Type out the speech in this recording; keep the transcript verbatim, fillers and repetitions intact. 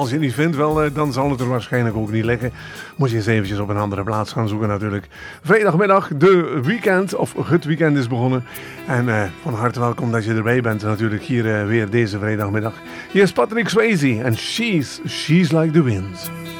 als je het niet vindt, wel, dan zal het er waarschijnlijk ook niet liggen. Moet je eens eventjes op een andere plaats gaan zoeken natuurlijk. Vrijdagmiddag, de weekend, of het weekend is begonnen. En uh, van harte welkom dat je erbij bent natuurlijk hier uh, weer deze vrijdagmiddag. Hier is Patrick Swayze en She's, She's Like the Wind.